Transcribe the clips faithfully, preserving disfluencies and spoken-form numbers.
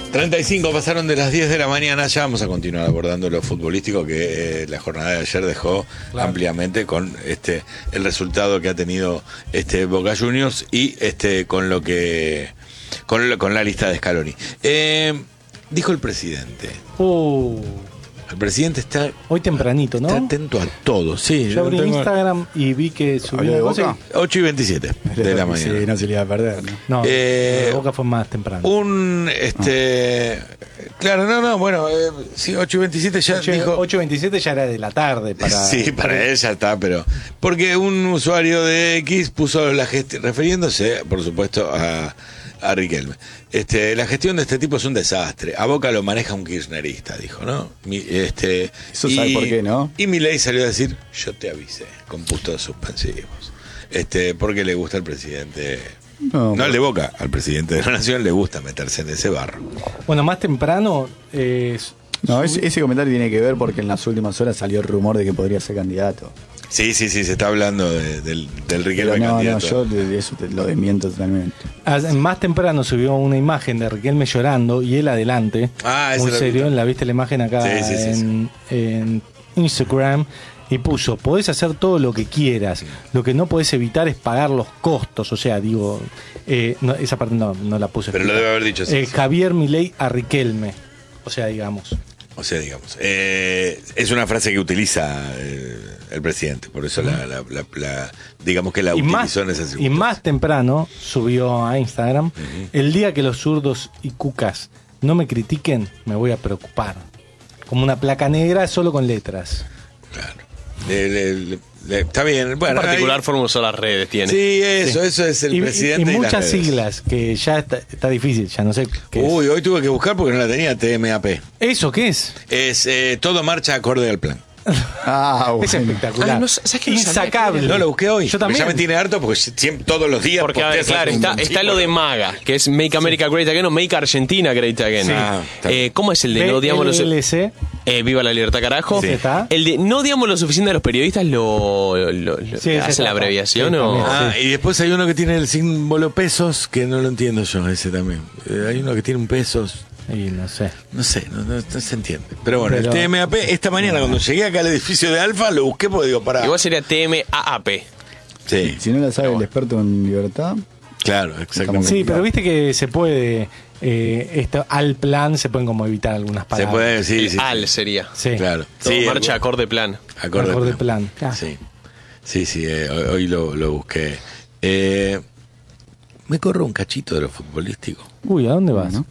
treinta y cinco pasaron de las diez de la mañana, ya vamos a continuar abordando lo futbolístico que eh, la jornada de ayer dejó claro. ampliamente con este el resultado que ha tenido este Boca Juniors y este con lo que con, con la lista de Scaloni. Eh, dijo el presidente. Uh. El presidente está hoy tempranito, ¿no? Está atento a todo, sí. Yo abrí tengo... Instagram y vi que subió de Boca. ocho y veintisiete de la mañana. Sí, no se le iba a perder, ¿no? No, eh, Boca fue más temprano. Un, este... Ah. Claro, no, no, bueno, eh, sí, ocho y veintisiete ya ocho, dijo... ocho y veintisiete ya era de la tarde para... Sí, para él ya está, pero... Porque un usuario de X puso la gestión, refiriéndose, por supuesto, a... a Riquelme. Este, la gestión de este tipo es un desastre. A Boca lo maneja un kirchnerista, dijo, ¿no? Mi, este, Eso y, sabe por qué, ¿no? Y Milei salió a decir, yo te avisé, con puntos suspensivos. Este, porque le gusta al presidente... No, no al de Boca, al presidente de la Nación le gusta meterse en ese barro. Bueno, más temprano... Eh, no, ese, ese comentario tiene que ver porque en las últimas horas salió el rumor de que podría ser candidato. Sí, sí, sí, se está hablando de, del, del Riquelme no, candidato. No, yo de eso te, lo desmiento totalmente. Más temprano subió una imagen de Riquelme llorando y él adelante. Ah, muy serio, la viste la imagen acá sí, sí, sí, en, sí. en Instagram y puso, podés hacer todo lo que quieras, lo que no podés evitar es pagar los costos, o sea, digo, eh, no, esa parte no, no la puse. Pero explicar. Lo debe haber dicho así. Eh, Javier Milei a Riquelme, o sea, digamos. O sea, digamos, eh, es una frase que utiliza eh, el presidente, por eso la, la, la, la digamos que la y utilizó más, en esa circunstancia. Y más temprano subió a Instagram, uh-huh. el día que los zurdos y cucas no me critiquen, me voy a preocupar. Como una placa negra solo con letras. Claro. Le, le, le, le, está bien. Bueno, en particular ahí, forma solo las redes tiene. Sí, eso, sí. eso es el y, presidente. Y, y muchas las siglas que ya está, está difícil, ya no sé qué Uy, es. hoy tuve que buscar porque no la tenía T M A P. ¿Eso qué es? Es eh, todo marcha acorde al plan. Ah, bueno. Es espectacular. Ah, no, ¿sabes qué? Insacable. No, lo busqué hoy. Yo también. Ya me tiene harto porque siempre, todos los días. Porque, a ver, claro, está, está lo de MAGA, que es Make America sí. Great Again o Make Argentina Great Again. Sí. Ah, eh, ¿Cómo es el de no odiamos los... Eh, viva la libertad, carajo. Sí. El de no odiamos lo suficiente a los periodistas, lo, lo, lo sí, hace la abreviación. Sí, o... Ah, y después hay uno que tiene el símbolo pesos, que no lo entiendo yo, ese también. Eh, hay uno que tiene un pesos. Y no sé. No sé, no, no, no se entiende. Pero bueno, Pero, el T M A P, esta mañana no. cuando llegué acá al edificio de Alfa, lo busqué porque digo, para. Igual sería T M A A P. Sí. Si no la sabe bueno. el experto en libertad. Claro, exactamente. Sí, pero viste que se puede. Eh, esto, al plan se pueden como evitar algunas palabras. Se puede, sí, sí. Al sería. Sí. Claro. Todo sí, marcha acorde plan. Acorde, acorde plan. plan. Claro. Sí, sí, sí eh, hoy, hoy lo, lo busqué. Eh, me corro un cachito de lo futbolístico. Uy, ¿a dónde vas? ¿No?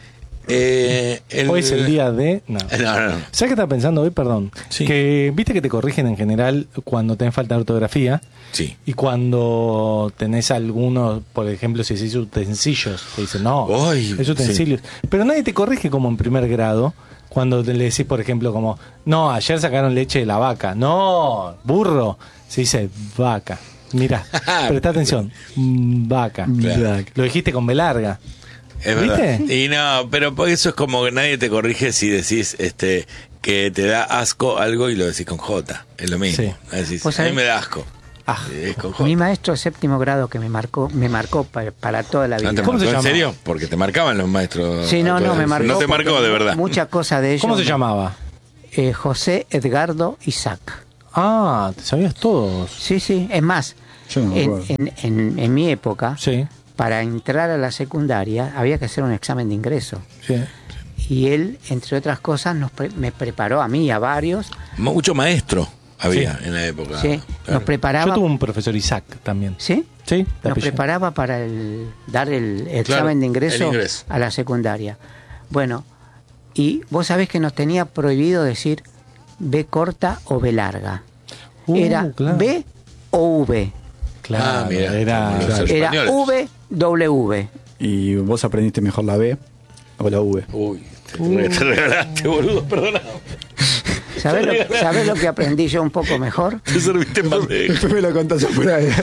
Eh, el... Hoy es el día de... No. No, no, no. ¿Sabes qué estaba pensando hoy? Perdón. Sí. Que viste que te corrigen en general cuando tenés falta de ortografía. Sí. Y cuando tenés algunos, por ejemplo, si decís utensilios, te dicen, no, Ay, es utensilios. Sí. Pero nadie te corrige como en primer grado cuando le decís, por ejemplo, como, no, ayer sacaron leche de la vaca. No, burro. Se dice vaca. Mirá, presta atención. Vaca. Claro. Lo dijiste con B larga. Es verdad. Y no, pero eso es como que nadie te corrige si decís este que te da asco algo y lo decís con J. Es lo mismo. Sí. Decís, a mí me da asco. Ah, es con J. Mi maestro de séptimo grado que me marcó, me marcó para, para toda la vida. ¿No te ¿Cómo marcó, se llama? ¿En serio? Porque te marcaban los maestros. Sí, no, no, me marcó. No te marcó de verdad. Muchas cosas de ellos. ¿Cómo se llamaba? Eh, José Edgardo Isaac. Ah, te sabías todos. Sí, sí, es más, no en, en, en, en mi época, sí. para entrar a la secundaria había que hacer un examen de ingreso. Sí. Y él, entre otras cosas, nos pre- me preparó a mí y a varios. Mucho maestro había sí. en la época. Sí, claro. nos preparaba. Yo tuve un profesor Isaac también. ¿Sí? Sí. Nos preparaba para el, dar el examen claro, de ingreso, ingreso a la secundaria. Bueno, y vos sabés que nos tenía prohibido decir B corta o B larga. Uh, era claro. B o V. Claro, ah, mira, era, era V, W. ¿Y vos aprendiste mejor la B o la V? Uy, te, uh. te regalaste, boludo, perdona. ¿Sabés lo, ¿Sabés lo que aprendí yo un poco mejor? Te serviste en bandeja. Después me lo contás afuera de...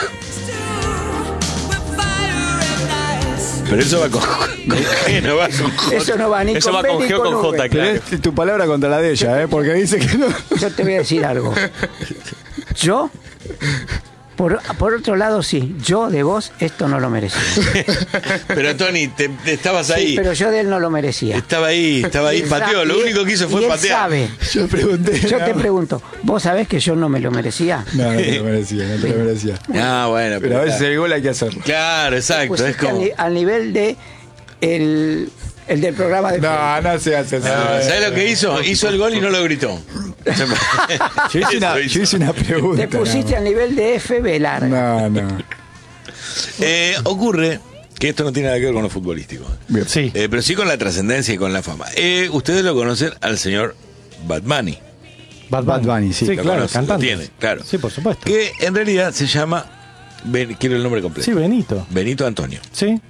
Pero eso va con, con G, no va con J. Eso no va ni eso con va B con ni G o con J, V. claro. Pero es tu palabra contra la de ella, ¿eh? Porque dice que no. Yo te voy a decir algo. Yo Por, por otro lado, sí, yo de vos esto no lo merecía. Pero Tony, te, te estabas Sí, ahí. pero yo de él no lo merecía. Estaba ahí, estaba ahí, Y él pateó. sa- Lo y él- único que hizo fue y él patear. sabe. Yo pregunté. Yo no. te pregunto, ¿vos sabés que yo no me lo merecía? No, no te lo merecía, no te lo merecía. Ah, bueno. Pero a veces claro. el gol hay que hacerlo. Claro, exacto. Pusiste Es como. al, ni- al nivel de el, el del programa de No, no se hace así. No, ¿sabes lo que hizo? Hizo el gol y no lo gritó. Yo hice una, Eso yo hizo. hice una pregunta. Te pusiste al nivel de F B larga. No, no. Eh, ocurre que esto no tiene nada que ver con lo futbolístico. Bien. Sí. Eh, pero sí con la trascendencia y con la fama. Eh, ustedes lo conocen al señor Bad Bunny. Bad Bad Bunny, sí. Sí, Lo claro, conocen, lo cantante. tiene, claro. Sí, por supuesto. Que en realidad se llama. Ben- quiero el nombre completo. Sí, Benito. Benito Antonio. Sí.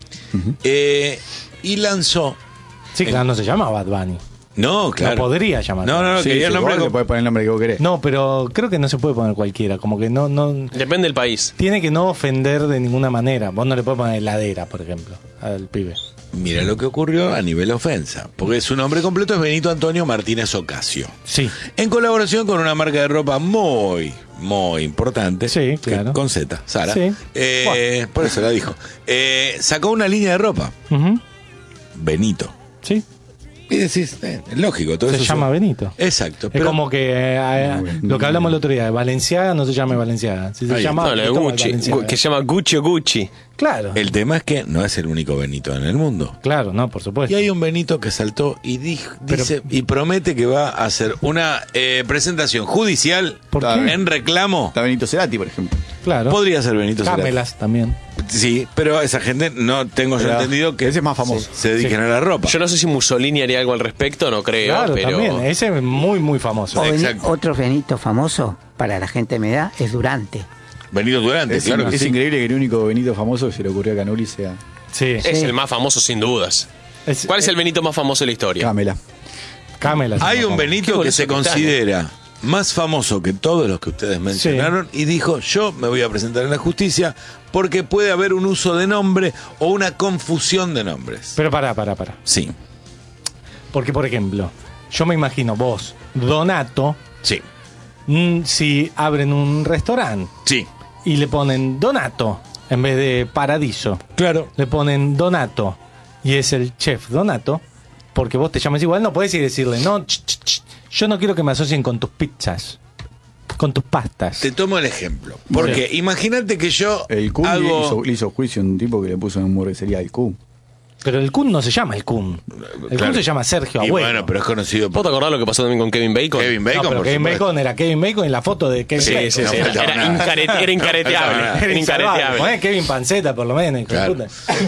Eh, y lanzó. Sí, claro, no se llama Bad Bunny. No, claro. No podría llamarse. No, no, no, Sí, quería sí, el nombre vos le com- podés poner el nombre que vos querés. No, pero creo que no se puede poner cualquiera. Como que no, no. Depende del país. Tiene que no ofender de ninguna manera. Vos no le podés poner heladera, por ejemplo, al pibe. Mira lo que ocurrió a nivel ofensa. Porque su nombre completo es Benito Antonio Martínez Ocasio. Sí. En colaboración con una marca de ropa muy, muy importante. Sí, que- claro. Con Z, Sara. Sí. Eh, por eso la dijo. Eh, sacó una línea de ropa. Ujú. Benito. Sí. Y decís, eh, es lógico. Todo Se eso llama son- Benito. Exacto. Es pero- como que eh, eh, Muy bien, lo muy que hablamos bien. el otro día, Valenciaga no se llama Valenciaga. Si se Ahí llama No, lo de toma Gucci, Balenciaga. gu- que se llama Gucci o Gucci. Claro. El tema es que no es el único Benito en el mundo. Claro, no, por supuesto. Y hay un Benito que saltó y dijo, dice y promete que va a hacer una eh, presentación judicial ¿Por qué? en reclamo. Está Benito Cerati, por ejemplo. Claro. Podría ser Benito Cerati. Camelas también. Sí, pero esa gente no tengo yo Pero entendido que ese es más famoso. se dediquen Sí. a la ropa. Yo no sé si Mussolini haría algo al respecto, no creo, Claro, pero. también. Ese es muy, muy famoso. O Beni- Exacto. otro Benito famoso para la gente de mi edad es Durante. Benito Durante, Es, claro que es sí. increíble que el único Benito famoso que se le ocurrió a Canuli sea Sí. Es el más famoso sin dudas. Es- ¿Cuál es el Benito más famoso de la historia? Camela. Camelas. Hay un Qué Benito que goloso se que está, considera más famoso que todos los que ustedes mencionaron y dijo, yo me voy a presentar en la justicia porque puede haber un uso de nombre o una confusión de nombres. Pero pará, pará, pará. Sí, Porque, por ejemplo, yo me imagino vos, Donato, sí, mm, si abren un restaurante sí, y le ponen Donato en vez de Paradiso, claro. le ponen Donato y es el chef Donato, porque vos te llamas igual, no podés ir y decirle, no, ch, ch, ch, yo no quiero que me asocien con tus pizzas, con tus pastas. Te tomo el ejemplo. Porque imagínate que yo El Kun hago... hizo, le hizo juicio a un tipo que le puso en un hamburguesería el Kun. Pero el Kun no se llama el Kun. El Claro. Kun se llama Sergio Y Abuelo. bueno, pero es conocido ¿Vos por te acordás lo que pasó también con Kevin Bacon? Kevin Bacon, no, pero por Kevin supuesto. Bacon era Kevin Bacon y la foto de Kevin Sí, Bacon. sí, sí. No Era, faltaba era nada. incarete- era incareteable. No faltaba nada. Era Era insalvable. incareteable. Poné Kevin Panceta, por lo menos. hijo de Claro. puta.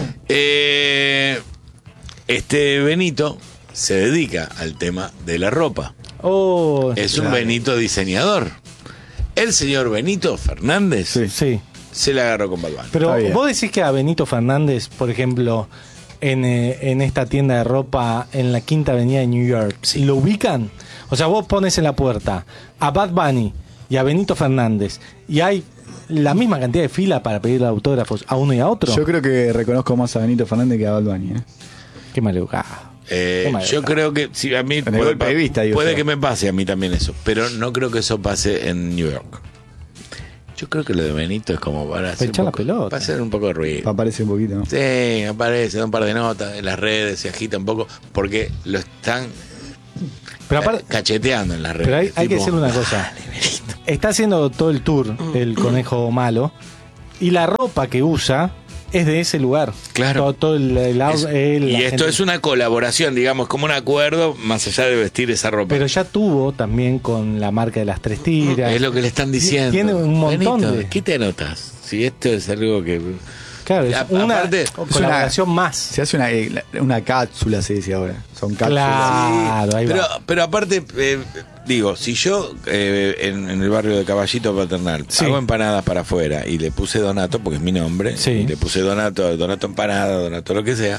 Eh, este Benito se dedica al tema de la ropa. Oh, Es un claro. Benito diseñador. El señor Benito Fernández Sí. Sí. se la agarró con Bad Bunny. Pero Está bien. vos decís que a Benito Fernández, por ejemplo, en, eh, en esta tienda de ropa en la Quinta Avenida de New York, ¿lo ubican? O sea, vos pones en la puerta a Bad Bunny y a Benito Fernández y hay la misma cantidad de fila para pedir autógrafos a uno y a otro. Yo creo que reconozco más a Benito Fernández que a Bad Bunny. ¿eh? Qué maleducado. Eh, Qué mal yo está. creo que sí, a mí el puede, golpe de vista, digo puede yo. que me pase a mí también eso, pero no creo que eso pase en New York. Yo creo que lo de Benito es como para hacer, echar un la poco, pelota. para hacer un poco de ruido. Aparece un poquito, ¿no? Sí, aparece, da un par de notas en las redes, se agita un poco, porque lo están Pero aparte, cacheteando en las redes. pero hay, hay que tipo, decir una cosa. Está haciendo todo el tour el conejo malo y la ropa que usa es de ese lugar. Claro. Todo, todo el, el out- es- él, y la esto gente. es una colaboración, digamos, como un acuerdo más allá de vestir esa ropa. Pero ya tuvo también con la marca de las tres tiras. es lo que le están diciendo. Tiene un montón Benito, de. ¿qué te anotas? Si esto es algo que... Claro, es A- una aparte, colaboración más. Se hace una, eh, la- una cápsula, se dice ahora. Son cápsulas. Claro, ahí pero, va. pero aparte, eh, digo, si yo eh, en, en el barrio de Caballito Paternal Sí. hago empanadas para afuera y le puse Donato, porque es mi nombre, Sí. y le puse Donato, Donato empanada, Donato lo que sea,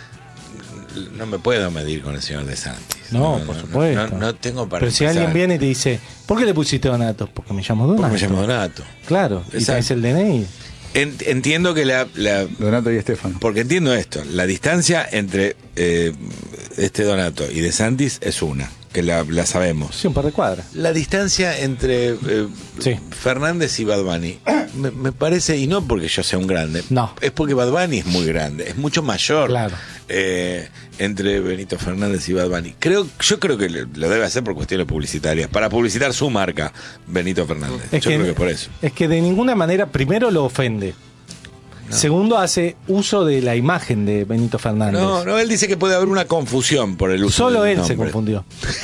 no me puedo medir con el señor De Santis. No, por supuesto. No, no tengo para Pero si empezar. alguien viene y te dice, ¿por qué le pusiste Donato? Porque me llamo Donato. Porque me llamo Donato. Claro, y Exacto. tenés el D N I. En- entiendo que la, la- Donato y Estefano. porque entiendo esto, la distancia entre eh, este Donato y De Santis es una, que la, la sabemos. Sí, un par de cuadras. La distancia entre eh, Sí. Fernández y Bad Bunny me, me parece, y no porque yo sea un grande, No. es porque Bad Bunny es muy grande, es mucho mayor. Claro. eh, entre Benito Fernández y Bad Bunny. Creo, yo creo que lo debe hacer por cuestiones publicitarias, para publicitar su marca, Benito Fernández. Es yo que, creo que por eso. Es que de ninguna manera, primero lo ofende. Segundo, hace uso de la imagen de Benito Fernández. No, no, él dice que puede haber una confusión por el uso Solo del él se nombre. confundió.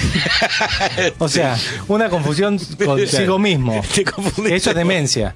O sea, una confusión consigo mismo. Te confundiste. Eso es demencia.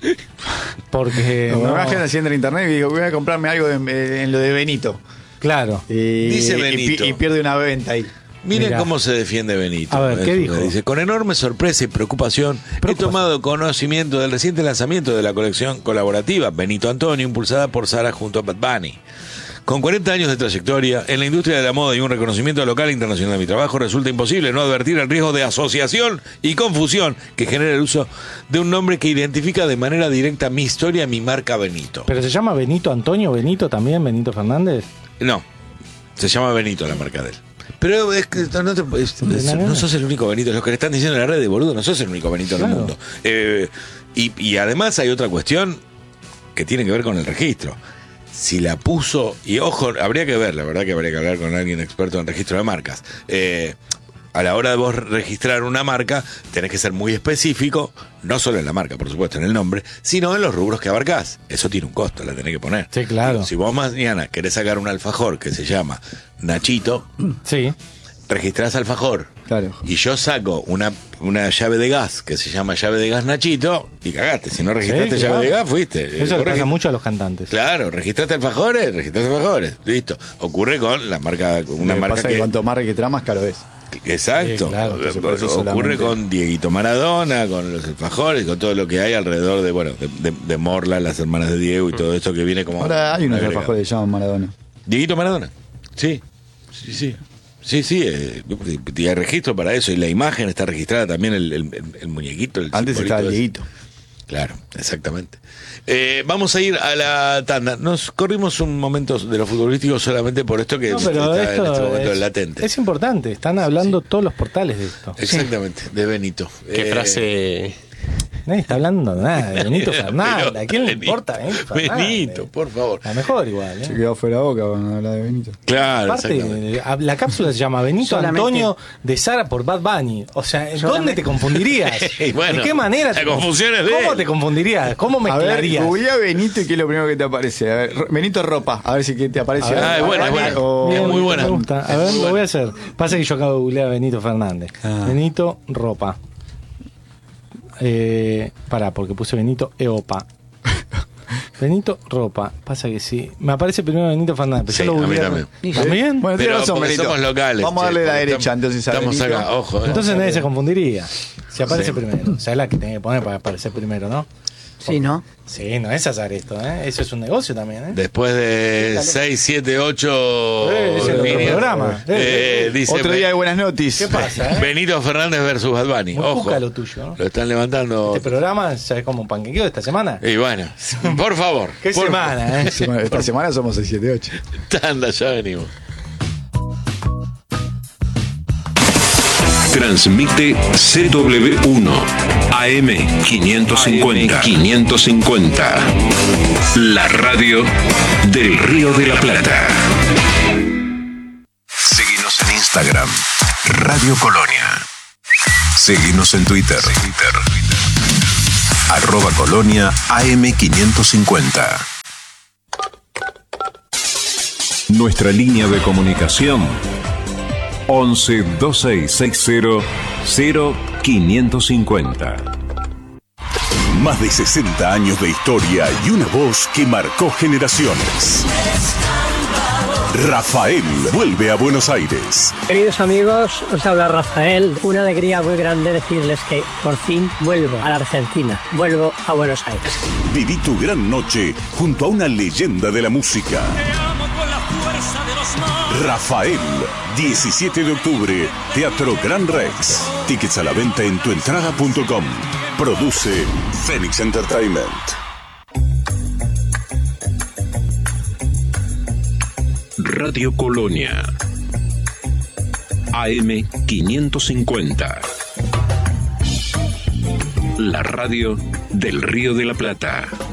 Porque. No, no- me imagino así entra en internet y digo, voy a comprarme algo en, en lo de Benito. Claro. Y, Dice y Benito. pi- y pierde una venta ahí. Miren Mirá. cómo se defiende Benito. A ver, ¿qué Eso dijo? me Dice, con enorme sorpresa y preocupación, he Preocupación. tomado conocimiento del reciente lanzamiento de la colección colaborativa Benito Antonio, impulsada por Sara junto a Bad Bunny. Con cuarenta años de trayectoria en la industria de la moda y un reconocimiento local e internacional de mi trabajo, resulta imposible no advertir el riesgo de asociación y confusión que genera el uso de un nombre que identifica de manera directa mi historia, mi marca Benito. ¿Pero se llama Benito Antonio? ¿Benito también? ¿Benito Fernández? No, se llama Benito la marca de él. Pero es que no, te- es- es- no sos el único Benito. Los que le están diciendo en la red de boludo, no sos el único Benito en Claro. el mundo. Eh, y, y además hay otra cuestión que tiene que ver con el registro. Si la puso, y ojo, habría que ver, la verdad que habría que hablar con alguien experto en registro de marcas. Eh, a la hora de vos registrar una marca, tenés que ser muy específico, no solo en la marca, por supuesto, en el nombre, sino en los rubros que abarcás. Eso tiene un costo, la tenés que poner. Sí, claro. Si vos mañana querés sacar un alfajor que se llama Nachito, Sí. registrás alfajor. Claro. Y yo saco una, una llave de gas que se llama llave de gas Nachito y cagaste. Si no registraste Sí, llave claro. de gas, fuiste. Eso Eh, le vos pasa regist- mucho a los cantantes. Claro, registraste alfajores, registraste alfajores. Listo. Ocurre con la marca, una Lo que marca pasa es que. que cuanto más registrás, más caro es. Exacto. Sí, claro, entonces por eso Ocurre solamente- con Dieguito Maradona, con los alfajores, con todo lo que hay alrededor de, bueno, de, de- de Morla, las hermanas de Diego y todo esto que viene como. Ahora hay unos agregado. alfajores que llaman Maradona. Dieguito Maradona. Sí, sí, sí. Sí, sí, eh, y hay registro para eso y la imagen está registrada también, el, el, el- el muñequito. El Antes simbolito estaba el ese. Dieguito. Claro, exactamente. Eh, vamos a ir a la tanda. Nos corrimos un momento de lo futbolístico solamente por esto que No, pero está en esto este momento es, latente. es importante. Están hablando todos los portales de esto. Exactamente, de Benito. Qué Eh, frase. Nadie está hablando nada de Benito Fernández. ¿A quién le Benito, importa Benito Fernández? Benito, por favor. A lo mejor igual, Se ¿eh? quedó fuera de boca cuando habla de Benito. Claro, exactamente. Aparte, la cápsula se llama Benito Solamente- Antonio de Sara por Bad Bunny. O sea, ¿en Solamente- ¿dónde te confundirías? Y bueno, ¿De qué manera? la te- confusión es de ¿Cómo él. te confundirías? ¿Cómo A ver, mezclarías? googlea Benito y qué es lo primero que te aparece. A ver, R- Benito Ropa, a ver si que te aparece. A ver. Ah, es buena, es buena. O- Es muy buena. Me gusta. A Es ver, muy lo buena. voy a hacer. Pasa que yo acabo de googlear a Benito Fernández. Ah. Benito Ropa. Eh, pará, porque puse Benito Eopa. Benito Ropa. Pasa que sí. Me aparece primero Benito Fernández. Sí, yo lo a mí googleé. también. ¿También? Bueno, Pero tenés razón, porque Benito. somos locales. Vamos a che, darle la porque derecha estamos- entonces a Estamos Benito. acá, ojo. eh. Entonces nadie se confundiría. Si aparece Sí. primero. O sea, es la que tenía que poner para aparecer primero, ¿no? Sí, ¿no? Sí, no es azar esto, ¿eh? Eso es un negocio también, ¿eh? Después de seis, siete, ocho Eh, es el otro líneas, programa. eh, dice Otro día de buenas noticias. ¿Qué pasa, eh? Benito Fernández versus Bad Bunny. Muy Ojo. cuca lo tuyo, ¿no? Lo están levantando. Este programa ya es como un panquequeo de esta semana. Y bueno, por favor. ¿Qué por semana, eh? Semana- Esta semana somos seis siete ocho. Tanda, ya venimos. Transmite C W uno A M quinientos cincuenta. quinientos cincuenta. La radio del Río de la Plata. Seguinos en Instagram, Radio Colonia. Seguinos en Twitter, arroba Colonia A M quinientos cincuenta. Nuestra línea de comunicación once veintiséis sesenta cero quinientos cincuenta. Más de sesenta años de historia y una voz que marcó generaciones. Rafael vuelve a Buenos Aires. Queridos amigos, os habla Rafael. Una alegría muy grande decirles que por fin vuelvo a la Argentina, vuelvo a Buenos Aires. Viví tu gran noche junto a una leyenda de la música. Rafael, diecisiete de octubre, Teatro Gran Rex. Tickets a la venta en tuentrada punto com. Produce Phoenix Entertainment. Radio Colonia. A M quinientos cincuenta. La radio del Río de la Plata.